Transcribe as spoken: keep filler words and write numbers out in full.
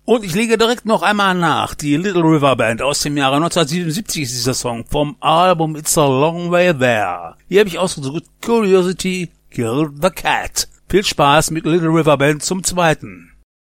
Und ich lege direkt noch einmal nach. Die Little River Band aus dem Jahre neunzehnhundertsiebenundsiebzig ist dieser Song vom Album It's a Long Way There. Hier habe ich ausgedrückt Curiosity Killed the Cat. Viel Spaß mit Little River Band zum zweiten.